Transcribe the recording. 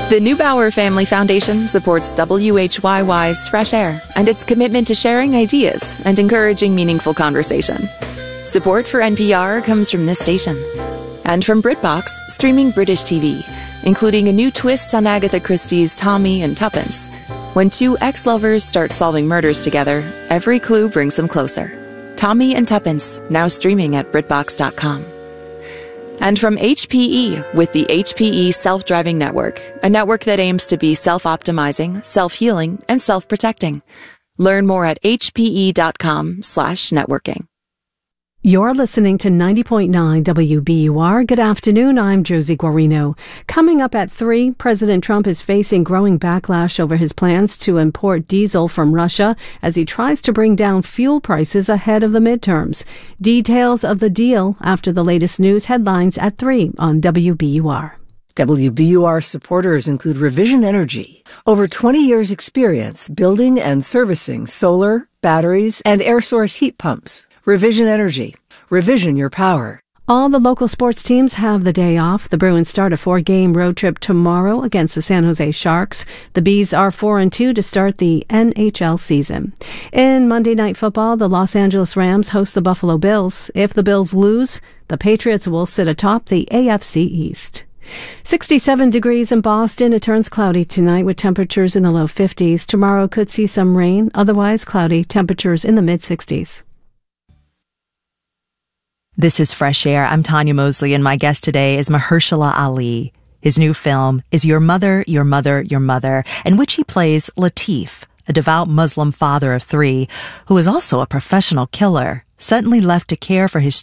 The Neubauer Family Foundation supports WHYY's Fresh Air and its commitment to sharing ideas and encouraging meaningful conversation. Support for NPR comes from this station and from BritBox, streaming British TV, including a new twist on Agatha Christie's Tommy and Tuppence. When two ex-lovers start solving murders together, every clue brings them closer. Tommy and Tuppence, now streaming at BritBox.com. And from HPE with the HPE Self-Driving Network, a network that aims to be self-optimizing, self-healing, and self-protecting. Learn more at hpe.com/networking. You're listening to 90.9 WBUR. Good afternoon. I'm Josie Guarino. Coming up at 3, President Trump is facing growing backlash over his plans to import diesel from Russia as he tries to bring down fuel prices ahead of the midterms. Details of the deal after the latest news headlines at 3 on WBUR. WBUR supporters include Revision Energy. Over 20 years experience building and servicing solar, batteries, and air source heat pumps. Revision Energy. Revision your power. All the local sports teams have the day off. The Bruins start a 4-game road trip tomorrow against the San Jose Sharks. The Bees are 4-2 to start the NHL season. In Monday Night Football, the Los Angeles Rams host the Buffalo Bills. If the Bills lose, the Patriots will sit atop the AFC East. 67 degrees in Boston. It turns cloudy tonight with temperatures in the low 50s. Tomorrow could see some rain. Otherwise cloudy, temperatures in the mid-60s. This is Fresh Air. I'm Tanya Mosley, and my guest today is Mahershala Ali. His new film is Your Mother, Your Mother, Your Mother, in which he plays Latif, a devout Muslim father of 3, who is also a professional killer, suddenly left to care for his